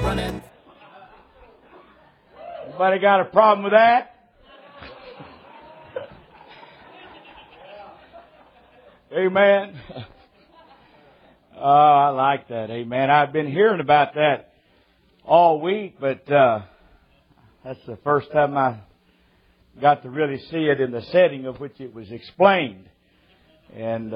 running. Anybody got a problem with that? Amen. Oh, I like that. Amen. I've been hearing about that all week, but that's the first time I got to really see it in the setting of which it was explained. And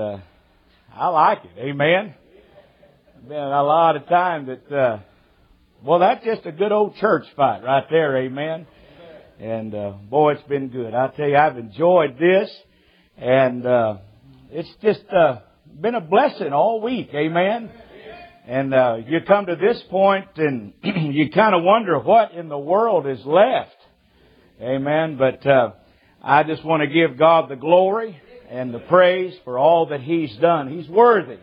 I like it. Amen. Been a lot of time that, well, that's just a good old church fight right there. Amen. And boy, it's been good. I tell you, I've enjoyed this, and it's just been a blessing all week. Amen. And you come to this point and you kind of wonder what in the world is left. Amen. But I just want to give God the glory and the praise for all that He's done. He's worthy.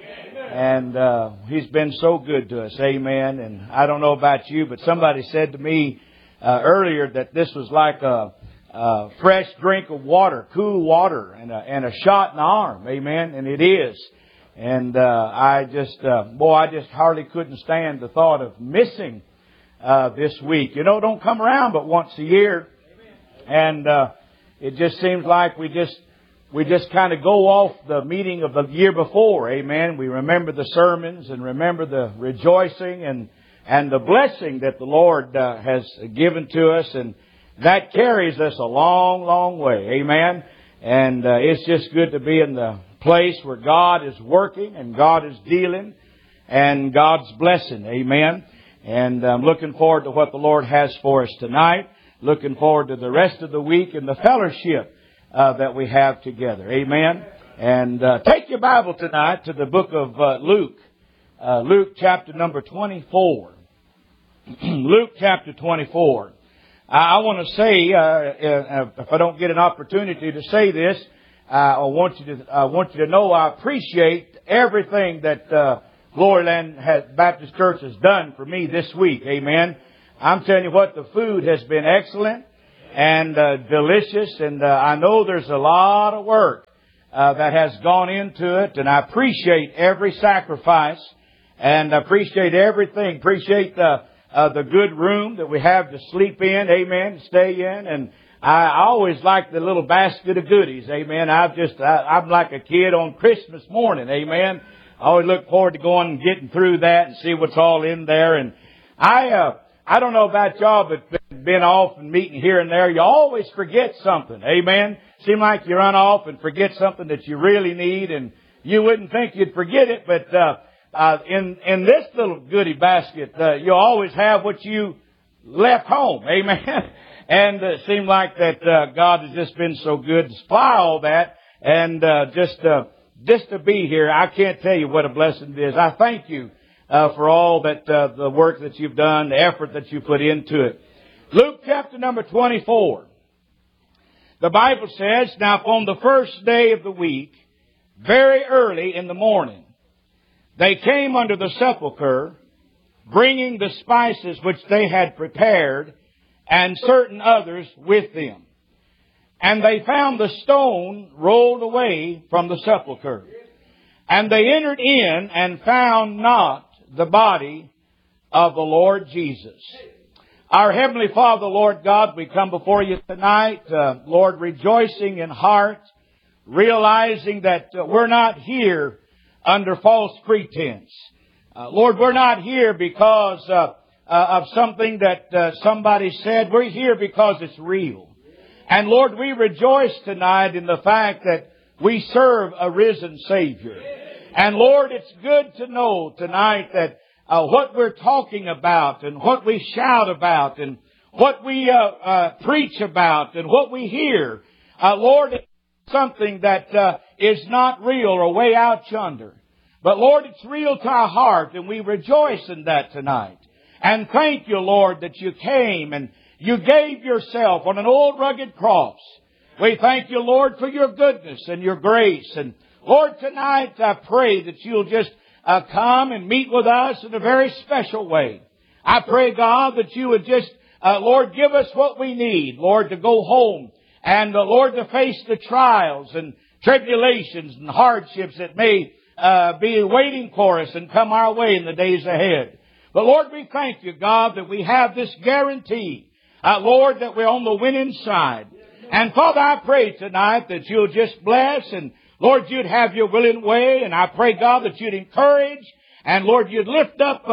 And He's been so good to us. Amen. And I don't know about you, but somebody said to me earlier that this was like a fresh drink of water, cool water, and a shot in the arm. Amen. And it is. And I just hardly couldn't stand the thought of missing this week. You know, it don't come around but once a year. And it just seems like we just kind of go off the meeting of the year before. Amen. We remember the sermons and remember the rejoicing and the blessing that the Lord has given to us, and that carries us a long, long way. Amen. And it's just good to be in the place where God is working and God is dealing and God's blessing. Amen. And I'm looking forward to what the Lord has for us tonight. Looking forward to the rest of the week and the fellowship that we have together. Amen. And take your Bible tonight to the book of Luke. Luke chapter number 24. Luke chapter 24. I want to say, if I don't get an opportunity to say this, I want you to know I appreciate everything that Gloryland Baptist Church has done for me this week. Amen. I'm telling you what, the food has been excellent and delicious, and I know there's a lot of work that has gone into it, and I appreciate every sacrifice and appreciate everything. Appreciate the good room that we have to sleep in, amen, stay in, and I always like the little basket of goodies, amen. I'm like a kid on Christmas morning, amen. I always look forward to going and getting through that and see what's all in there. And I don't know about y'all, but been off and meeting here and there, you always forget something, amen. Seem like you run off and forget something that you really need, and you wouldn't think you'd forget it, but in this little goodie basket, you always have what you left home. Amen. And it seemed like that God has just been so good to supply all that. And just to be here, I can't tell you what a blessing it is. I thank you for all that the work that you've done, the effort that you put into it. Luke chapter number 24. The Bible says, now on the first day of the week, very early in the morning, they came unto the sepulchre, bringing the spices which they had prepared, and certain others with them. And they found the stone rolled away from the sepulchre. And they entered in and found not the body of the Lord Jesus. Our Heavenly Father, Lord God, we come before you tonight, Lord, rejoicing in heart, realizing that we're not here under false pretense. Lord, we're not here because of something that somebody said. We're here because it's real. And Lord, we rejoice tonight in the fact that we serve a risen Savior. And Lord, it's good to know tonight that what we're talking about and what we shout about and what we preach about and what we hear, Lord, it's something that is not real or way out yonder. But Lord, it's real to our heart, and we rejoice in that tonight. And thank you, Lord, that you came and you gave yourself on an old rugged cross. We thank you, Lord, for your goodness and your grace. And Lord, tonight I pray that you'll just come and meet with us in a very special way. I pray, God, that you would just, Lord, give us what we need, Lord, to go home and, Lord, to face the trials and tribulations and hardships that may be waiting for us and come our way in the days ahead. But Lord, we thank You, God, that we have this guarantee, Lord, that we're on the winning side. And Father, I pray tonight that You'll just bless, and Lord, You'd have Your willing way. And I pray, God, that You'd encourage, and Lord, You'd lift up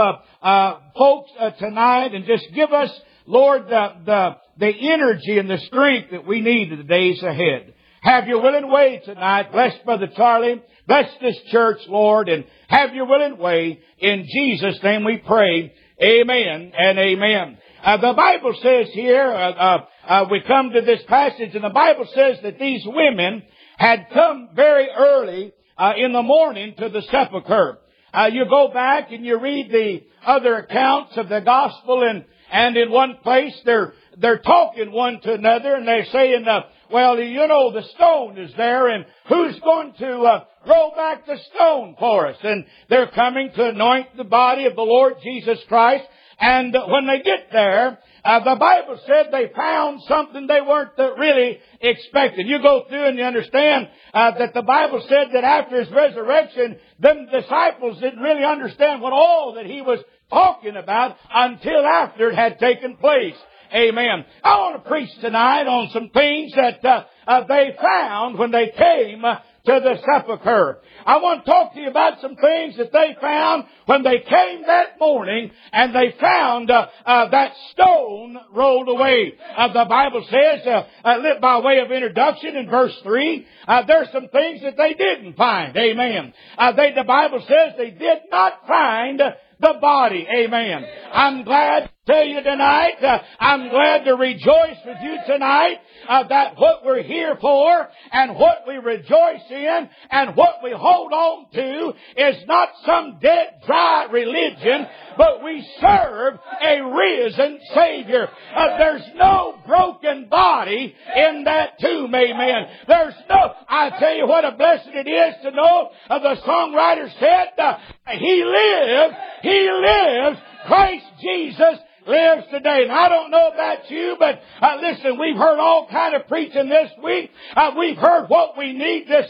folks tonight and just give us, Lord, the energy and the strength that we need in the days ahead. Have Your willing way tonight. Bless Brother Charlie. Bless this church, Lord, and have Your willing way. In Jesus' name we pray. Amen and amen. The Bible says here, we come to this passage, and the Bible says that these women had come very early in the morning to the sepulchre. You go back and you read the other accounts of the gospel, and in one place they're talking one to another, and they're saying, well, you know, the stone is there, and who's going to roll back the stone for us? And they're coming to anoint the body of the Lord Jesus Christ. And when they get there, the Bible said they found something they weren't really expecting. You go through and you understand that the Bible said that after His resurrection, the disciples didn't really understand what all that He was talking about until after it had taken place. Amen. I want to preach tonight on some things that they found when they came to the sepulchre. I want to talk to you about some things that they found when they came that morning, and they found that stone rolled away. The Bible says, by way of introduction in verse 3, there's some things that they didn't find. Amen. The Bible says they did not find the body. Amen. I'm glad to tell you tonight, I'm glad to rejoice with you tonight, that what we're here for and what we rejoice in and what we hold on to is not some dead, dry religion, but we serve a risen Savior. There's no broken body in that tomb. Amen. I tell you what a blessing it is to know, the songwriter said, He lives, Christ Jesus lives today. And I don't know about you, but listen, we've heard all kind of preaching this week. We've heard what we need this